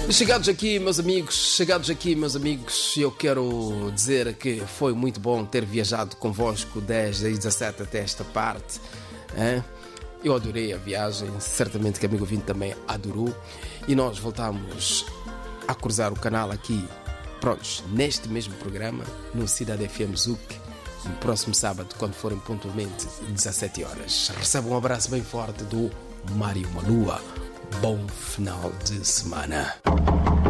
Chegados aqui, meus amigos, eu quero dizer que foi muito bom ter viajado convosco desde as 17 até esta parte. Eu adorei a viagem, certamente que amigo ouvinte também adorou. E nós voltamos a cruzar o canal aqui, prontos, neste mesmo programa, no Cidade FM Zuc, no próximo sábado, quando forem pontualmente 17 horas. Receba um abraço bem forte do Mário Malua. Bom final de semana.